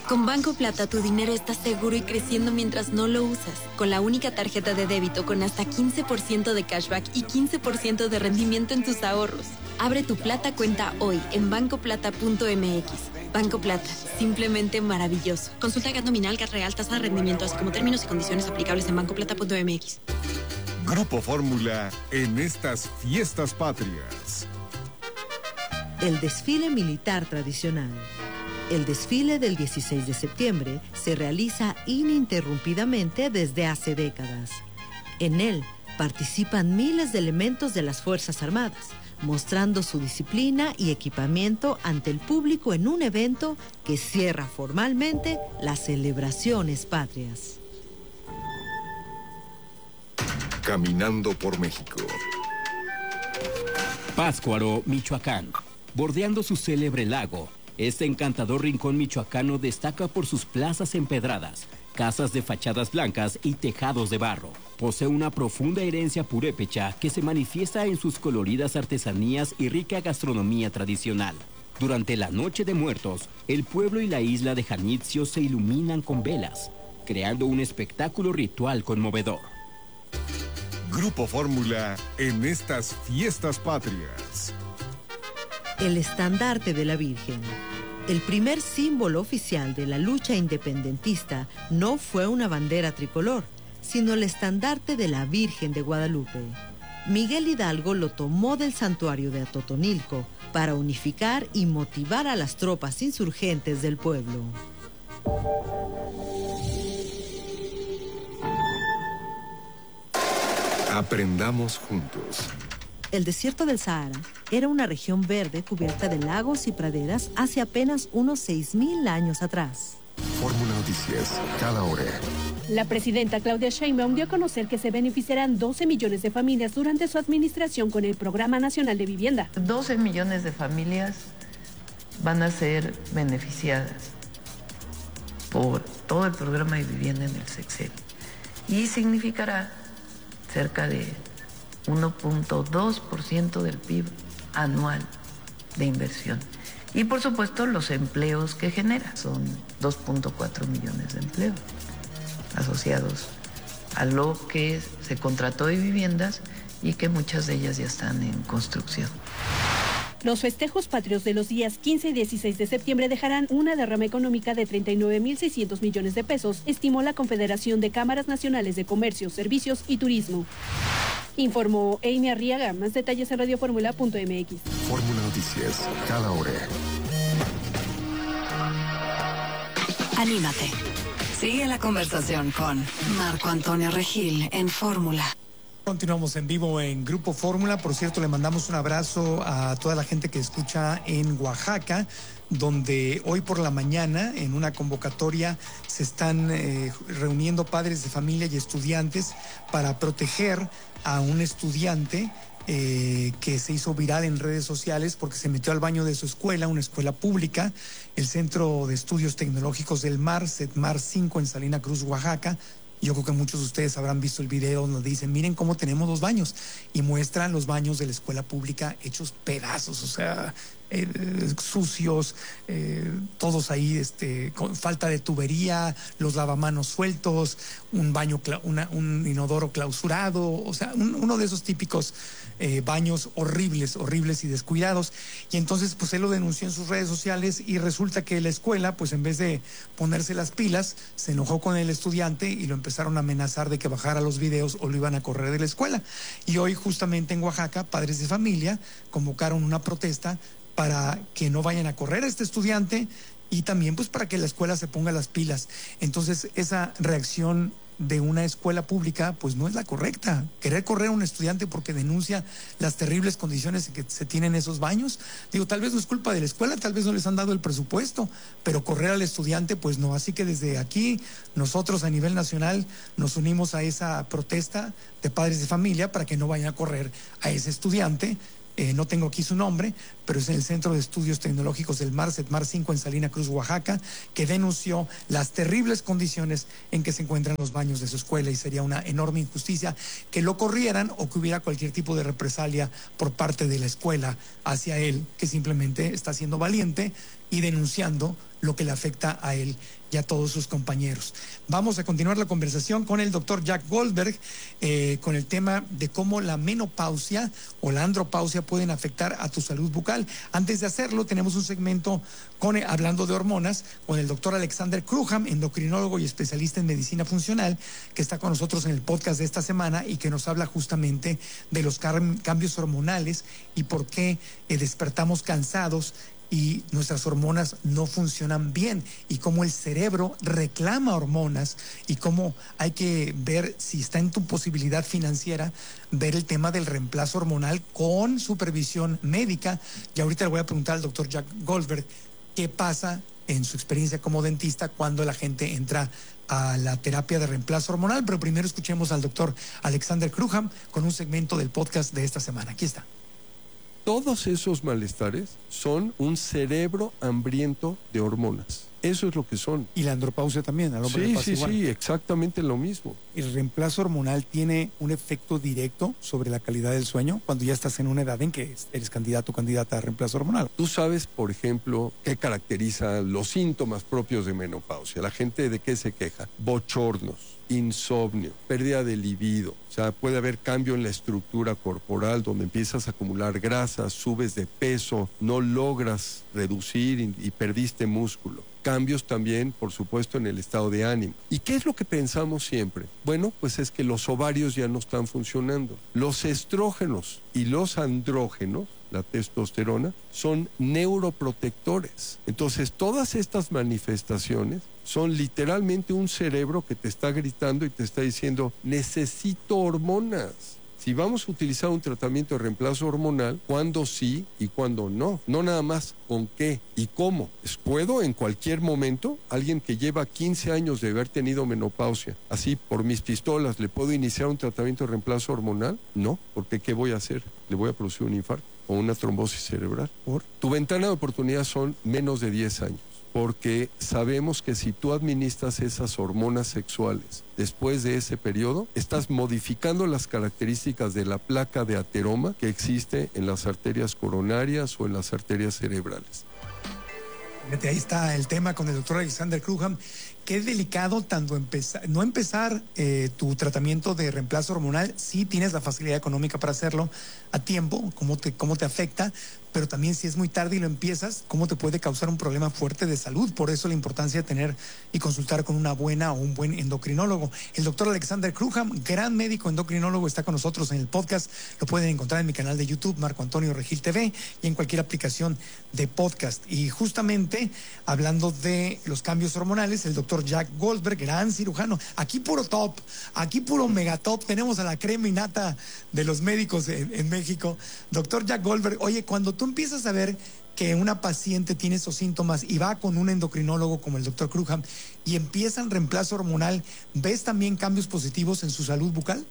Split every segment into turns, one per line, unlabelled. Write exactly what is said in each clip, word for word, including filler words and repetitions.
Con Banco Plata tu dinero está seguro y creciendo mientras no lo usas. Con la única tarjeta de débito con hasta quince por ciento de cashback y quince por ciento de rendimiento en tus ahorros. Abre tu Plata cuenta hoy en banco plata punto m x. Banco Plata, simplemente maravilloso. Consulta G A T nominal, G A T real, tasa de rendimiento, así como términos y condiciones aplicables en banco plata punto m x.
Grupo Fórmula en estas fiestas patrias.
El desfile militar tradicional. El desfile del dieciséis de septiembre se realiza ininterrumpidamente desde hace décadas. En él participan miles de elementos de las Fuerzas Armadas, mostrando su disciplina y equipamiento ante el público en un evento que cierra formalmente las celebraciones patrias.
Caminando por México.
Pátzcuaro, Michoacán. Bordeando su célebre lago, este encantador rincón michoacano destaca por sus plazas empedradas, casas de fachadas blancas y tejados de barro. Posee una profunda herencia purépecha que se manifiesta en sus coloridas artesanías y rica gastronomía tradicional. Durante la Noche de Muertos, el pueblo y la isla de Janitzio se iluminan con velas, creando un espectáculo ritual conmovedor.
Grupo Fórmula en estas fiestas patrias.
El estandarte de la Virgen. El primer símbolo oficial de la lucha independentista no fue una bandera tricolor, sino el estandarte de la Virgen de Guadalupe. Miguel Hidalgo lo tomó del santuario de Atotonilco para unificar y motivar a las tropas insurgentes del pueblo.
Aprendamos juntos.
El desierto del Sahara era una región verde cubierta de lagos y praderas hace apenas unos seis mil años atrás.
Fórmula Noticias, cada hora.
La presidenta Claudia Sheinbaum dio a conocer que se beneficiarán doce millones de familias durante su administración con el Programa Nacional de Vivienda.
doce millones de familias van a ser beneficiadas por todo el programa de vivienda en el sexenio y significará cerca de uno punto dos por ciento del P I B anual de inversión. Y por supuesto los empleos que genera, son dos punto cuatro millones de empleos asociados a lo que se contrató de viviendas y que muchas de ellas ya están en construcción.
Los festejos patrios de los días quince y dieciséis de septiembre dejarán una derrama económica de treinta y nueve mil seiscientos millones de pesos, estimó la Confederación de Cámaras Nacionales de Comercio, Servicios y Turismo. Informó Amy Arriaga. Más detalles en radio fórmula punto m x.
Fórmula Noticias, cada hora.
Anímate. Sigue la conversación con Marco Antonio Regil en Fórmula.
Continuamos en vivo en Grupo Fórmula. Por cierto, le mandamos un abrazo a toda la gente que escucha en Oaxaca, donde hoy por la mañana, en una convocatoria, se están eh, reuniendo padres de familia y estudiantes para proteger a un estudiante eh, que se hizo viral en redes sociales porque se metió al baño de su escuela, una escuela pública, el Centro de Estudios Tecnológicos del Mar, CETMAR cinco, en Salina Cruz, Oaxaca. Yo creo que muchos de ustedes habrán visto el video donde dicen, miren cómo tenemos los baños, y muestran los baños de la escuela pública hechos pedazos, o sea, eh, sucios, eh, todos ahí, este, con falta de tubería, los lavamanos sueltos, un baño, una, un inodoro clausurado, o sea, un, uno de esos típicos eh, baños horribles, horribles y descuidados. Y entonces, pues él lo denunció en sus redes sociales y resulta que la escuela, pues en vez de ponerse las pilas, se enojó con el estudiante y lo empezaron a amenazar de que bajara los videos o lo iban a correr de la escuela. Y hoy, justamente en Oaxaca, padres de familia convocaron una protesta para que no vayan a correr a este estudiante y también pues para que la escuela se ponga las pilas. Entonces, esa reacción de una escuela pública pues no es la correcta. Querer correr a un estudiante porque denuncia las terribles condiciones en que se tienen esos baños, digo, tal vez no es culpa de la escuela, tal vez no les han dado el presupuesto, pero correr al estudiante pues no. Así que desde aquí nosotros a nivel nacional nos unimos a esa protesta de padres de familia para que no vayan a correr a ese estudiante. Eh, no tengo aquí su nombre, pero es en el Centro de Estudios Tecnológicos del Mar, CETMAR cinco, en Salina Cruz, Oaxaca, que denunció las terribles condiciones en que se encuentran los baños de su escuela, y sería una enorme injusticia que lo corrieran o que hubiera cualquier tipo de represalia por parte de la escuela hacia él, que simplemente está siendo valiente y denunciando lo que le afecta a él y a todos sus compañeros. Vamos a continuar la conversación con el doctor Jack Goldberg eh, con el tema de cómo la menopausia o la andropausia pueden afectar a tu salud bucal. Antes de hacerlo, tenemos un segmento con, eh, hablando de hormonas con el doctor Alexander Cruham, endocrinólogo y especialista en medicina funcional, que está con nosotros en el podcast de esta semana y que nos habla justamente de los cambios hormonales y por qué eh, despertamos cansados y nuestras hormonas no funcionan bien, y cómo el cerebro reclama hormonas, y cómo hay que ver si está en tu posibilidad financiera ver el tema del reemplazo hormonal con supervisión médica. Y ahorita le voy a preguntar al doctor Jack Goldberg qué pasa en su experiencia como dentista cuando la gente entra a la terapia de reemplazo hormonal. Pero primero escuchemos al doctor Alexander Cruham con un segmento del podcast de esta semana. Aquí está.
Todos esos malestares son un cerebro hambriento de hormonas. Eso es lo que son.
Y la andropausia también, al hombre
sí,
le pasa
sí,
igual.
Sí, exactamente lo mismo.
¿El reemplazo hormonal tiene un efecto directo sobre la calidad del sueño cuando ya estás en una edad en que eres candidato o candidata a reemplazo hormonal?
Tú sabes, por ejemplo, qué caracteriza los síntomas propios de menopausia. La gente, ¿de qué se queja? Bochornos, insomnio, pérdida de libido. O sea, puede haber cambio en la estructura corporal donde empiezas a acumular grasa, subes de peso, no logras reducir y, y perdiste músculo. Cambios también, por supuesto, en el estado de ánimo. ¿Y qué es lo que pensamos siempre? Bueno, pues es que los ovarios ya no están funcionando. Los estrógenos y los andrógenos, la testosterona, son neuroprotectores. Entonces, todas estas manifestaciones son literalmente un cerebro que te está gritando y te está diciendo, necesito hormonas. Si vamos a utilizar un tratamiento de reemplazo hormonal, ¿cuándo sí y cuándo no? No nada más con qué y cómo. ¿Puedo en cualquier momento? Alguien que lleva quince años de haber tenido menopausia, así por mis pistolas, ¿le puedo iniciar un tratamiento de reemplazo hormonal? No, porque ¿qué voy a hacer? ¿Le voy a producir un infarto o una trombosis cerebral? ¿Por? Tu ventana de oportunidad son menos de diez años. Porque sabemos que si tú administras esas hormonas sexuales después de ese periodo, estás modificando las características de la placa de ateroma que existe en las arterias coronarias o en las arterias cerebrales.
Ahí está el tema con el doctor Alexander Cruham. Qué delicado tanto empezar, no empezar eh, tu tratamiento de reemplazo hormonal, si tienes la facilidad económica para hacerlo a tiempo, cómo te, cómo te afecta, pero también si es muy tarde y lo empiezas, cómo te puede causar un problema fuerte de salud. Por eso la importancia de tener y consultar con una buena o un buen endocrinólogo. El doctor Alexander Cruham, gran médico endocrinólogo, está con nosotros en el podcast. Lo pueden encontrar en mi canal de YouTube, Marco Antonio Regil T V, y en cualquier aplicación de podcast. Y justamente hablando de los cambios hormonales, el doctor Jack Goldberg, gran cirujano, aquí puro top, aquí puro megatop, tenemos a la crema innata de los médicos en, en México. Doctor Jack Goldberg, oye, cuando tú empiezas a ver que una paciente tiene esos síntomas y va con un endocrinólogo como el doctor Cruham y empiezan reemplazo hormonal, ¿ves también cambios positivos en su salud bucal?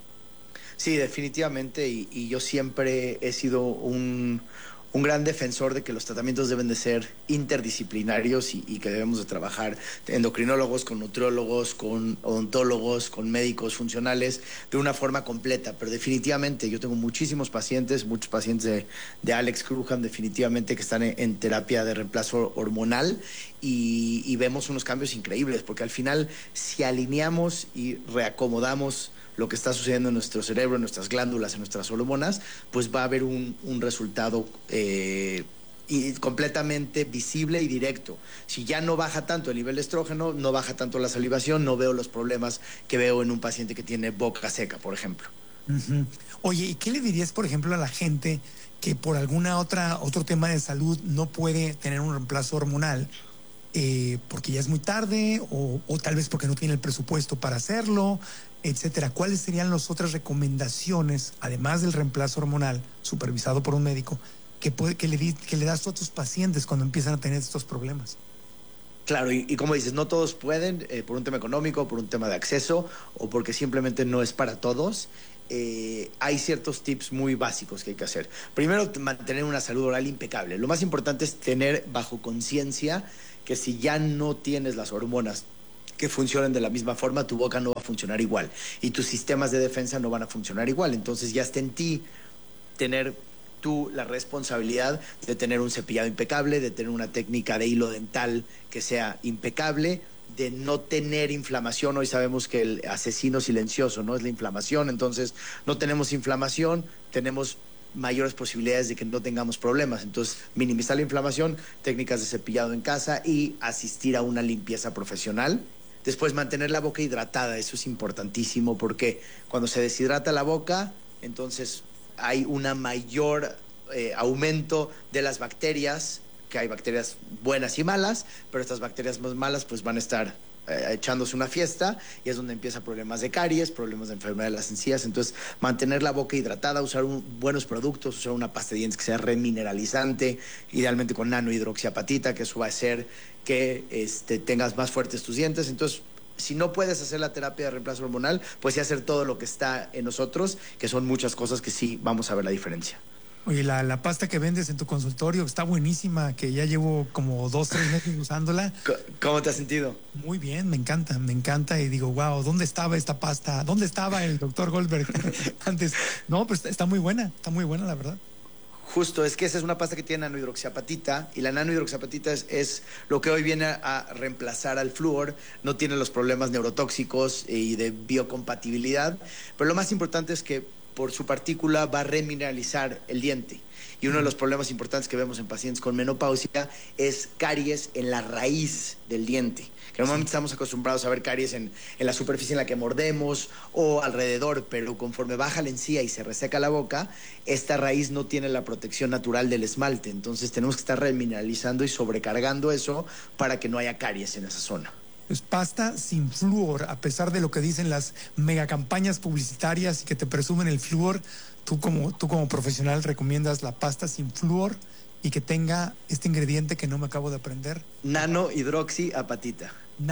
Sí, definitivamente, y, y yo siempre he sido un... un gran defensor de que los tratamientos deben de ser interdisciplinarios y, y que debemos de trabajar endocrinólogos con nutriólogos, con odontólogos, con médicos funcionales de una forma completa. Pero definitivamente yo tengo muchísimos pacientes, muchos pacientes de, de Alex Cruham definitivamente que están en, en terapia de reemplazo hormonal y, y vemos unos cambios increíbles, porque al final si alineamos y reacomodamos lo que está sucediendo en nuestro cerebro, en nuestras glándulas, en nuestras hormonas, pues va a haber un, un resultado eh, y completamente visible y directo. Si ya no baja tanto el nivel de estrógeno, no baja tanto la salivación, no veo los problemas que veo en un paciente que tiene boca seca, por ejemplo.
Uh-huh. Oye, ¿y qué le dirías, por ejemplo, a la gente que por alguna otra otro tema de salud no puede tener un reemplazo hormonal? Eh, porque ya es muy tarde o, o tal vez porque no tiene el presupuesto para hacerlo, etcétera. ¿Cuáles serían las otras recomendaciones, además del reemplazo hormonal supervisado por un médico, que, puede, que, le, que le das tú a tus pacientes cuando empiezan a tener estos problemas?
Claro, y, y como dices, no todos pueden, eh, por un tema económico, por un tema de acceso o porque simplemente no es para todos. Eh, hay ciertos tips muy básicos que hay que hacer. Primero, mantener una salud oral impecable. Lo más importante es tener bajo conciencia que si ya no tienes las hormonas que funcionen de la misma forma, tu boca no va a funcionar igual y tus sistemas de defensa no van a funcionar igual. Entonces ya está en ti tener tú la responsabilidad de tener un cepillado impecable, de tener una técnica de hilo dental que sea impecable, de no tener inflamación. Hoy sabemos que el asesino silencioso, ¿no?, es la inflamación. Entonces, no tenemos inflamación, tenemos mayores posibilidades de que no tengamos problemas. Entonces, minimizar la inflamación, técnicas de cepillado en casa y asistir a una limpieza profesional. Después, mantener la boca hidratada. Eso es importantísimo porque cuando se deshidrata la boca, entonces hay una mayor eh, aumento de las bacterias, que hay bacterias buenas y malas, pero estas bacterias más malas pues van a estar eh, echándose una fiesta, y es donde empiezan problemas de caries, problemas de enfermedad de las encías. Entonces, mantener la boca hidratada, usar un, buenos productos, usar una pasta de dientes que sea remineralizante, idealmente con nanohidroxiapatita, que eso va a hacer que este, tengas más fuertes tus dientes. Entonces, si no puedes hacer la terapia de reemplazo hormonal, pues sí hacer todo lo que está en nosotros, que son muchas cosas que sí vamos a ver la diferencia.
Oye, la, la pasta que vendes en tu consultorio está buenísima, que ya llevo como dos, tres meses usándola.
¿Cómo te has sentido?
Muy bien, me encanta, me encanta. Y digo, wow, ¿dónde estaba esta pasta? ¿Dónde estaba el doctor Goldberg antes? No, pues está muy buena, está muy buena, la verdad.
Justo, es que esa es una pasta que tiene nanohidroxiapatita, y la nanohidroxiapatita es, es lo que hoy viene a, a reemplazar al flúor. No tiene los problemas neurotóxicos y de biocompatibilidad, pero lo más importante es que por su partícula va a remineralizar el diente. Y uno de los problemas importantes que vemos en pacientes con menopausia es caries en la raíz del diente. Que normalmente estamos acostumbrados a ver caries en, en la superficie en la que mordemos o alrededor, pero conforme baja la encía y se reseca la boca, esta raíz no tiene la protección natural del esmalte. Entonces tenemos que estar remineralizando y sobrecargando eso para que no haya caries en esa zona.
Es pasta sin flúor, a pesar de lo que dicen las megacampañas publicitarias y que te presumen el flúor. Tú como, tú como profesional recomiendas la pasta sin flúor y que tenga este ingrediente que no me acabo de aprender.
Nanohidroxiapatita.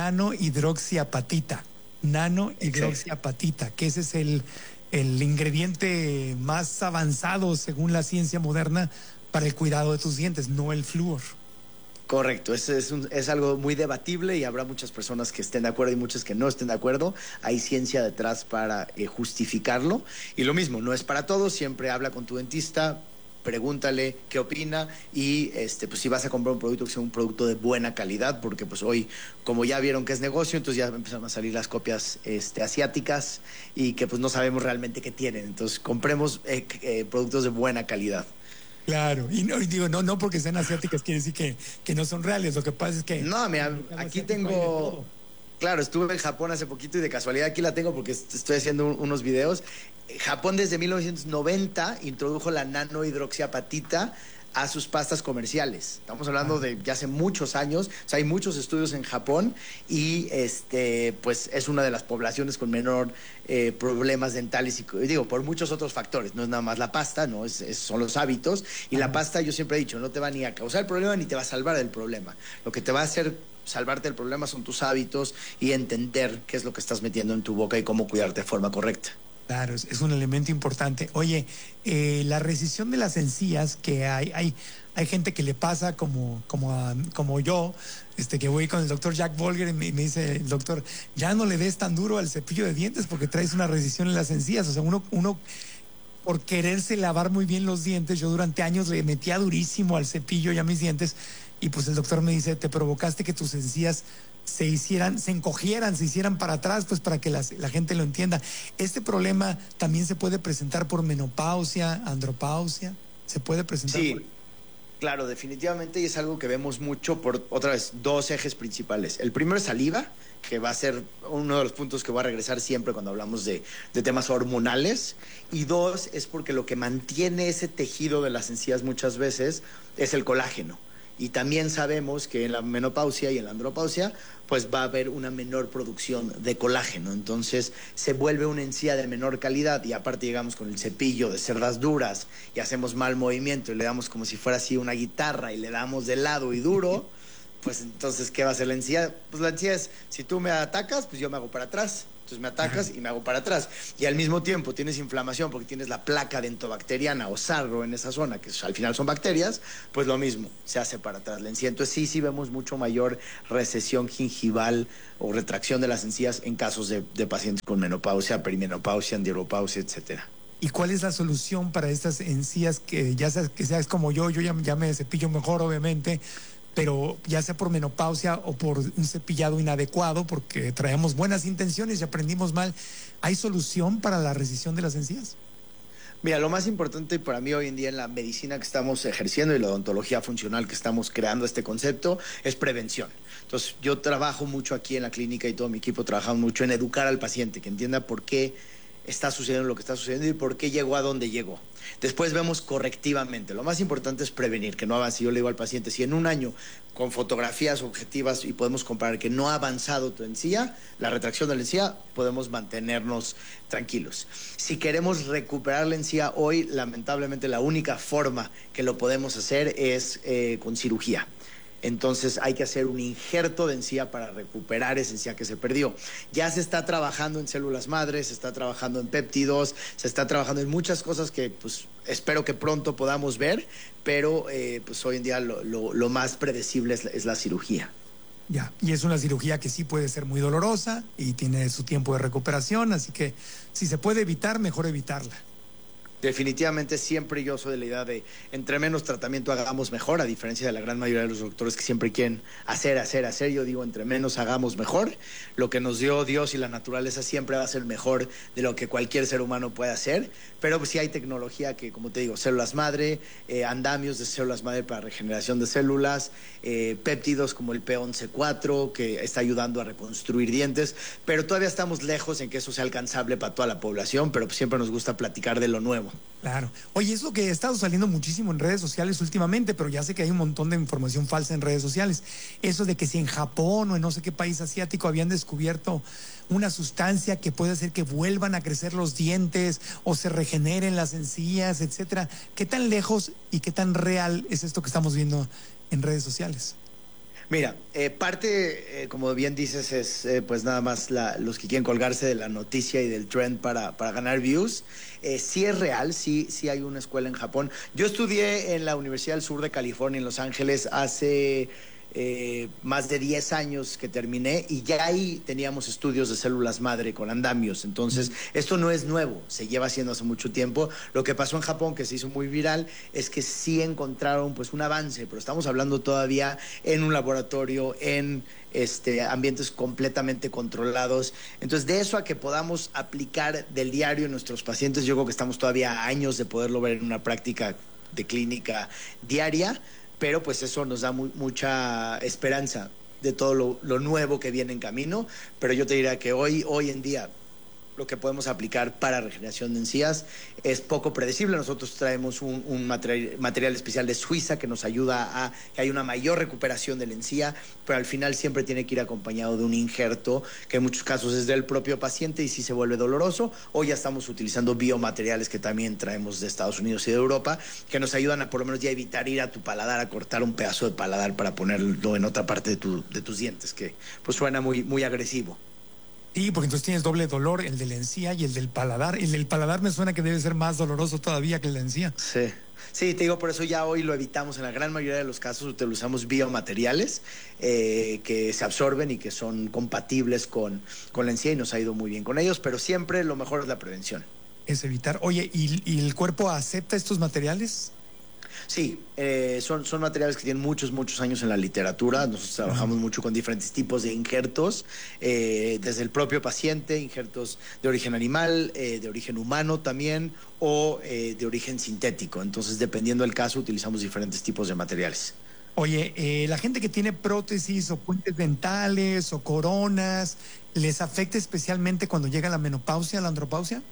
Nanohidroxiapatita. Nanohidroxiapatita, que ese es el, el ingrediente más avanzado según la ciencia moderna para el cuidado de tus dientes, no el flúor.
Correcto, es, es, un, es algo muy debatible y habrá muchas personas que estén de acuerdo y muchas que no estén de acuerdo. Hay ciencia detrás para eh, justificarlo. Y lo mismo, no es para todos. Siempre habla con tu dentista, pregúntale qué opina y este, pues si vas a comprar un producto, que sea un producto de buena calidad, porque pues hoy, como ya vieron que es negocio, entonces ya empezaron a salir las copias este, asiáticas y que pues no sabemos realmente qué tienen. Entonces compremos eh, eh, productos de buena calidad.
Claro, y, no, y digo, no, no porque sean asiáticas quiere decir que, que no son reales. Lo que pasa es que...
No, mira, aquí tengo... Claro, estuve en Japón hace poquito y de casualidad aquí la tengo porque estoy haciendo un, unos videos. Japón desde mil novecientos noventa introdujo la nanohidroxiapatita a sus pastas comerciales. Estamos hablando de ya hace muchos años. O sea, hay muchos estudios en Japón y este, pues es una de las poblaciones con menor eh, problemas dentales y digo, por muchos otros factores. No es nada más la pasta, no es, es, son los hábitos. Y la pasta, yo siempre he dicho, no te va ni a causar el problema ni te va a salvar del problema. Lo que te va a hacer salvarte del problema son tus hábitos y entender qué es lo que estás metiendo en tu boca y cómo cuidarte de forma correcta.
Claro, es, es un elemento importante. Oye, eh, la rescisión de las encías, que hay, hay, hay gente que le pasa como, como, a, como yo, este, que voy con el doctor Jack Volger y me, me dice el doctor, ya no le des tan duro al cepillo de dientes porque traes una rescisión en las encías. O sea, uno, uno por quererse lavar muy bien los dientes, yo durante años le metía durísimo al cepillo y a mis dientes, y pues el doctor me dice, te provocaste que tus encías se hicieran, se encogieran, se hicieran para atrás, pues para que las, la gente lo entienda. ¿Este problema también se puede presentar por menopausia, andropausia? ¿Se puede presentar?
Sí,
por...
claro, definitivamente, y es algo que vemos mucho por, otra vez, dos ejes principales. El primero es saliva, que va a ser uno de los puntos que va a regresar siempre cuando hablamos de, de temas hormonales. Y dos, es porque lo que mantiene ese tejido de las encías muchas veces es el colágeno. Y también sabemos que en la menopausia y en la andropausia pues va a haber una menor producción de colágeno. Entonces se vuelve una encía de menor calidad y aparte llegamos con el cepillo de cerdas duras y hacemos mal movimiento y le damos como si fuera así una guitarra y le damos de lado y duro, pues entonces ¿qué va a hacer la encía? Pues la encía es, si tú me atacas, pues yo me hago para atrás. Entonces me atacas y me hago para atrás. Y al mismo tiempo tienes inflamación porque tienes la placa dentobacteriana o sarro en esa zona, que al final son bacterias, pues lo mismo, se hace para atrás la encía. Entonces sí, sí vemos mucho mayor recesión gingival o retracción de las encías en casos de, de pacientes con menopausia, perimenopausia, andropausia, etcétera.
¿Y cuál es la solución para estas encías que ya seas, que seas como yo, yo ya, ya me cepillo mejor obviamente, pero ya sea por menopausia o por un cepillado inadecuado, porque traemos buenas intenciones y aprendimos mal, ¿hay solución para la rescisión de las encías?
Mira, lo más importante para mí hoy en día en la medicina que estamos ejerciendo y la odontología funcional que estamos creando este concepto es prevención. Entonces, yo trabajo mucho aquí en la clínica y todo mi equipo trabaja mucho en educar al paciente, que entienda por qué está sucediendo lo que está sucediendo y por qué llegó a donde llegó. Después vemos correctivamente. Lo más importante es prevenir, que no avance. Yo le digo al paciente, si en un año con fotografías objetivas y podemos comparar que no ha avanzado tu encía, la retracción de la encía, podemos mantenernos tranquilos. Si queremos recuperar la encía hoy, lamentablemente la única forma que lo podemos hacer es eh, con cirugía. Entonces hay que hacer un injerto de encía para recuperar esa encía que se perdió. Ya se está trabajando en células madres, se está trabajando en péptidos, se está trabajando en muchas cosas que pues espero que pronto podamos ver, pero eh, pues hoy en día lo, lo, lo más predecible es, es la cirugía.
Ya, y es una cirugía que sí puede ser muy dolorosa y tiene su tiempo de recuperación, así que si se puede evitar, mejor evitarla.
Definitivamente siempre yo soy de la idea de entre menos tratamiento hagamos mejor, a diferencia de la gran mayoría de los doctores que siempre quieren hacer, hacer, hacer. Yo digo entre menos hagamos mejor. Lo que nos dio Dios y la naturaleza siempre va a ser mejor de lo que cualquier ser humano puede hacer. Pero pues, sí hay tecnología que, como te digo, células madre, eh, andamios de células madre para regeneración de células, eh, péptidos como el P once cuatro que está ayudando a reconstruir dientes. Pero todavía estamos lejos en que eso sea alcanzable para toda la población, pero pues, siempre nos gusta platicar de lo nuevo.
Claro. Oye, es lo que ha estado saliendo muchísimo en redes sociales últimamente, pero ya sé que hay un montón de información falsa en redes sociales. Eso de que si en Japón o en no sé qué país asiático habían descubierto una sustancia que puede hacer que vuelvan a crecer los dientes o se regeneren las encías, etcétera. ¿Qué tan lejos y qué tan real es esto que estamos viendo en redes sociales?
Mira, eh, parte, eh, como bien dices, es eh, pues nada más la, los que quieren colgarse de la noticia y del trend para, para ganar views. Eh, sí es real, sí, sí hay una escuela en Japón. Yo estudié en la Universidad del Sur de California, en Los Ángeles, hace eh, más de diez años que terminé y ya ahí teníamos estudios de células madre con andamios. Entonces, esto no es nuevo, se lleva haciendo hace mucho tiempo. Lo que pasó en Japón, que se hizo muy viral, es que sí encontraron pues un avance, pero estamos hablando todavía en un laboratorio, en este, ambientes completamente controlados. Entonces, de eso a que podamos aplicar del diario en nuestros pacientes, yo creo que estamos todavía a años de poderlo ver en una práctica de clínica diaria, pero pues eso nos da muy, mucha esperanza de todo lo, lo nuevo que viene en camino. Pero yo te diría que hoy, hoy en día lo que podemos aplicar para regeneración de encías es poco predecible. Nosotros traemos un, un material, material especial de Suiza que nos ayuda a que haya una mayor recuperación de la encía, pero al final siempre tiene que ir acompañado de un injerto, que en muchos casos es del propio paciente y si se vuelve doloroso, o ya estamos utilizando biomateriales que también traemos de Estados Unidos y de Europa, que nos ayudan a por lo menos ya evitar ir a tu paladar a cortar un pedazo de paladar para ponerlo en otra parte de, tu, de tus dientes, que pues suena muy, muy agresivo.
Sí, porque entonces tienes doble dolor, el de la encía y el del paladar. El del paladar me suena que debe ser más doloroso todavía que el de la encía.
Sí, sí, te digo, por eso ya hoy lo evitamos. En la gran mayoría de los casos utilizamos biomateriales eh, que se absorben y que son compatibles con, con la encía y nos ha ido muy bien con ellos, pero siempre lo mejor es la prevención.
Es evitar. Oye, ¿y, y el cuerpo acepta estos materiales?
Sí, eh, son, son materiales que tienen muchos, muchos años en la literatura. Nosotros trabajamos mucho con diferentes tipos de injertos, eh, desde el propio paciente, injertos de origen animal, eh, de origen humano también, o eh, de origen sintético. Entonces, dependiendo del caso, utilizamos diferentes tipos de materiales.
Oye, eh, la gente que tiene prótesis o puentes dentales o coronas, ¿les afecta especialmente cuando llega la menopausia, la andropausia?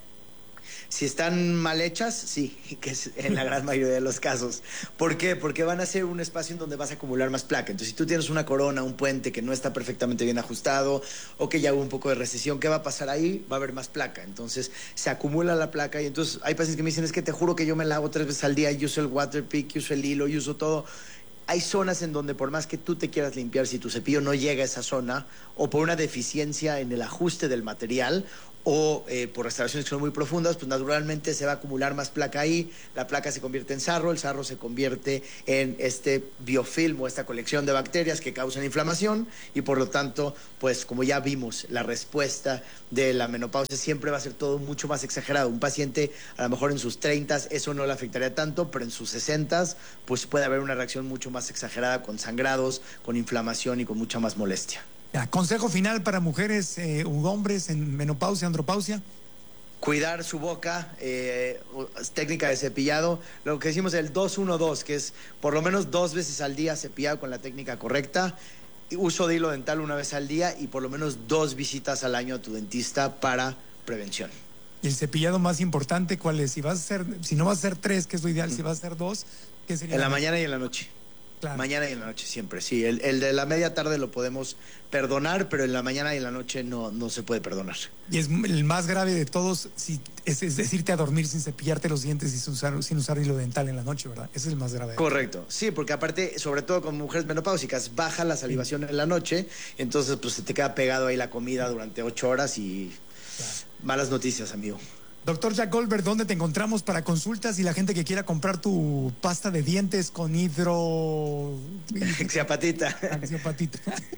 Si están mal hechas, sí, que es en la gran mayoría de los casos. ¿Por qué? Porque van a ser un espacio en donde vas a acumular más placa. Entonces, si tú tienes una corona, un puente que no está perfectamente bien ajustado o que ya hubo un poco de recesión, ¿qué va a pasar ahí? Va a haber más placa. Entonces, se acumula la placa y entonces hay pacientes que me dicen, es que te juro que yo me lavo tres veces al día, y uso el Waterpik, uso el hilo, y uso todo. Hay zonas en donde por más que tú te quieras limpiar, si tu cepillo no llega a esa zona o por una deficiencia en el ajuste del material o eh, por restauraciones que son muy profundas, pues naturalmente se va a acumular más placa ahí, la placa se convierte en sarro, el sarro se convierte en este biofilm o esta colección de bacterias que causan inflamación y por lo tanto, pues como ya vimos, la respuesta de la menopausia siempre va a ser todo mucho más exagerado. Un paciente a lo mejor en sus treintas eso no le afectaría tanto, pero en sus sesentas pues puede haber una reacción mucho más exagerada con sangrados, con inflamación y con mucha más molestia.
Ya, consejo final para mujeres eh, u hombres en menopausia, andropausia.
Cuidar su boca, eh, técnica de cepillado, lo que decimos el dos uno dos, que es por lo menos dos veces al día cepillado con la técnica correcta, uso de hilo dental una vez al día y por lo menos dos visitas al año a tu dentista para prevención.
Y el cepillado más importante, ¿cuál es? Si vas a hacer, si no vas a hacer tres, que es lo ideal, mm. si vas a hacer dos, ¿qué sería?
En la mañana y en la noche.
Claro.
Mañana y en la noche siempre, sí. El, el de la media tarde lo podemos perdonar, pero en la mañana y en la noche no, no se puede perdonar.
Y es el más grave de todos, si, es, es decirte a dormir sin cepillarte los dientes y sin usar, sin usar hilo dental en la noche, ¿verdad? Ese es el más grave.
Correcto, sí, porque aparte, sobre todo con mujeres menopáusicas, baja la salivación sí. en la noche, entonces pues se te queda pegado ahí la comida durante ocho horas y claro. Malas noticias, amigo.
Doctor Jack Goldberg, ¿dónde te encontramos para consultas y la gente que quiera comprar tu pasta de dientes con hidro...
Xiapatita.
Xiapatita.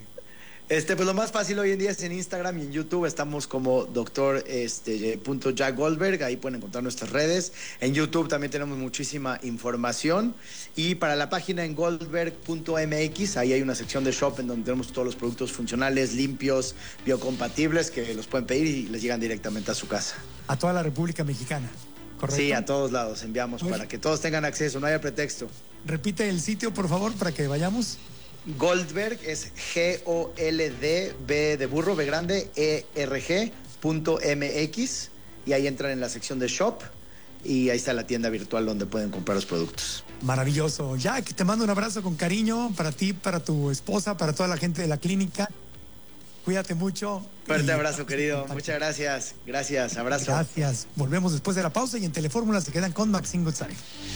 Este, pues lo más fácil hoy en día es en Instagram y en YouTube. Estamos como doctor este, punto Jack Goldberg. Ahí pueden encontrar nuestras redes. En YouTube también tenemos muchísima información. Y para la página en goldberg punto m x, ahí hay una sección de shop en donde tenemos todos los productos funcionales, limpios, biocompatibles, que los pueden pedir y les llegan directamente a su casa.
A toda la República Mexicana, ¿correcto?
Sí, a todos lados enviamos. Oye, para que todos tengan acceso, no haya pretexto.
Repite el sitio, por favor, para que vayamos.
Goldberg es G O L D B de burro, B grande, E R G punto M X y ahí entran en la sección de shop y ahí está la tienda virtual donde pueden comprar los productos.
Maravilloso. Jack, te mando un abrazo con cariño para ti, para tu esposa, para toda la gente de la clínica. Cuídate mucho.
Fuerte abrazo, querido. Muchas gracias. Gracias. Abrazo.
Gracias. Volvemos después de la pausa y en Telefórmula se quedan con Maxine Goodside.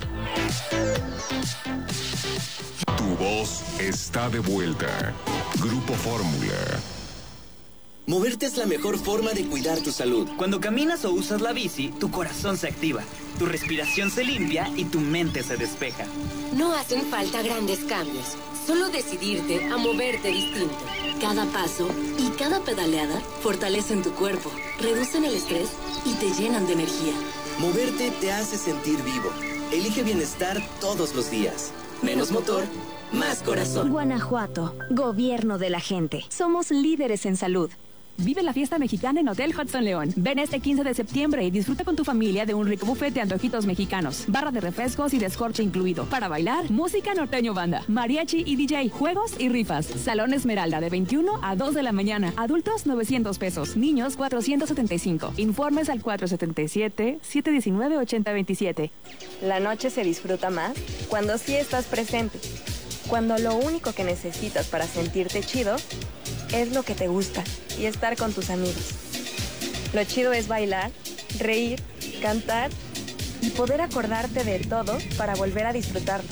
Tu voz está de vuelta. Grupo Fórmula.
Moverte es la mejor forma de cuidar tu salud.
Cuando caminas o usas la bici, tu corazón se activa, tu respiración se limpia y tu mente se despeja.
No hacen falta grandes cambios, solo decidirte a moverte distinto. Cada paso y cada pedaleada fortalecen tu cuerpo, reducen el estrés y te llenan de energía.
Moverte te hace sentir vivo. Elige bienestar todos los días. Menos motor, más corazón.
Guanajuato, gobierno de la gente. Somos líderes en salud.
Vive la fiesta mexicana en Hotel Hudson León. Ven este quince de septiembre y disfruta con tu familia de un rico buffet de antojitos mexicanos, barra de refrescos y descorche incluido. Para bailar, música norteño banda, mariachi y D J, juegos y rifas. Salón Esmeralda de veintiuna a dos de la mañana. Adultos novecientos pesos, niños cuatrocientos setenta y cinco. Informes al cuatro siete siete, siete uno nueve, ocho cero dos siete.
La noche se disfruta más cuando sí estás presente. Cuando lo único que necesitas para sentirte chido es lo que te gusta y estar con tus amigos. Lo chido es bailar, reír, cantar y poder acordarte de todo para volver a disfrutarlo.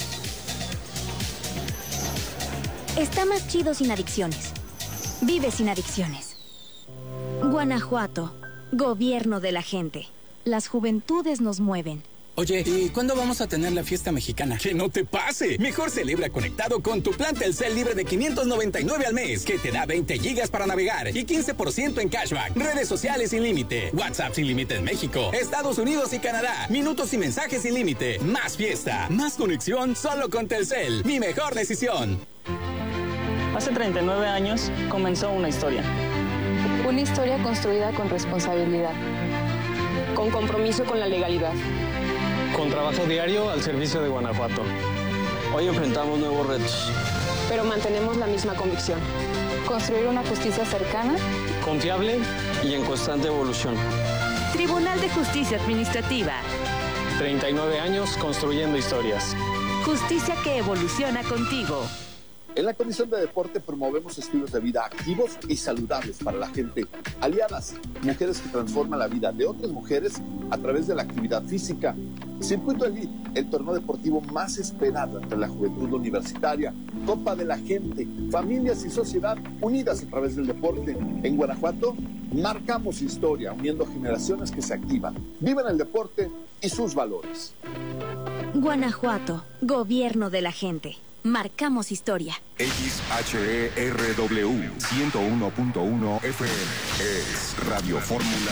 Está más chido sin adicciones. Vive sin adicciones. Guanajuato, gobierno de la gente. Las juventudes nos mueven.
Oye, ¿y cuándo vamos a tener la fiesta mexicana?
¡Que no te pase! Mejor celebra conectado con tu plan Telcel libre de quinientos noventa y nueve al mes, que te da veinte gigas para navegar y quince por ciento en cashback. Redes sociales sin límite, WhatsApp sin límite en México, Estados Unidos y Canadá, minutos y mensajes sin límite. Más fiesta, más conexión solo con Telcel. Mi mejor decisión.
Hace treinta y nueve años comenzó una historia.
Una historia construida con responsabilidad, con compromiso con la legalidad.
Con trabajo diario al servicio de Guanajuato. Hoy enfrentamos nuevos retos.
Pero mantenemos la misma convicción. Construir una justicia cercana,
confiable y en constante evolución.
Tribunal de Justicia Administrativa.
treinta y nueve años construyendo historias.
Justicia que evoluciona contigo.
En la Comisión de Deporte promovemos estilos de vida activos y saludables para la gente. Aliadas, mujeres que transforman la vida de otras mujeres a través de la actividad física. Circuito Elite, el torneo deportivo más esperado entre la juventud universitaria. Copa de la gente, familias y sociedad unidas a través del deporte. En Guanajuato, Marcamos historia, uniendo generaciones que se activan, viven el deporte y sus valores.
Guanajuato, gobierno de la gente. Marcamos historia.
X H E R W ciento uno punto uno F M es Radio Fórmula